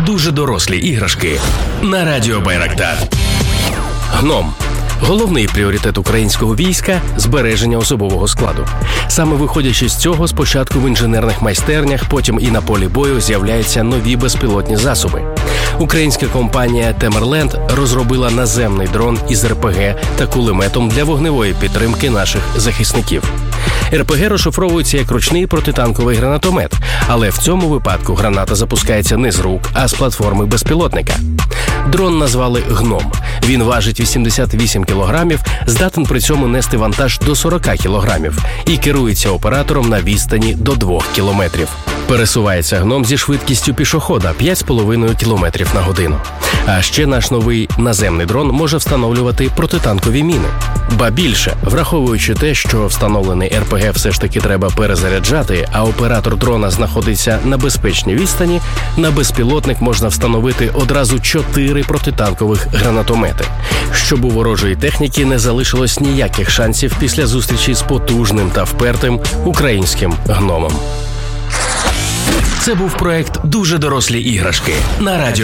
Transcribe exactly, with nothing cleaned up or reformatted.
дуже дорослі іграшки на радіо Байрактар. Гном. Головний пріоритет українського війська – збереження особового складу. Саме виходячи з цього, спочатку в інженерних майстернях, потім і на полі бою з'являються нові безпілотні засоби. Українська компанія «Темерленд» розробила наземний дрон із ер пе ге та кулеметом для вогневої підтримки наших захисників. ер пе ге розшифровується як ручний протитанковий гранатомет, але в цьому випадку граната запускається не з рук, а з платформи безпілотника. Дрон назвали «Гном». Він важить вісімдесят вісім кілограмів, здатен при цьому нести вантаж до сорок кілограмів і керується оператором на відстані до двох кілометрів. Пересувається «Гном» зі швидкістю пішохода п'ять з половиною кілометрів на годину. А ще наш новий наземний дрон може встановлювати протитанкові міни. Ба більше, враховуючи те, що встановлений ер пе ге все ж таки треба перезаряджати, а оператор дрона знаходиться на безпечній відстані, на безпілотник можна встановити одразу чотири протитанкових гранатомети, щоб у ворожої техніки не залишилось ніяких шансів після зустрічі з потужним та впертим українським гномом. Це був проект «Дуже дорослі іграшки» на радіо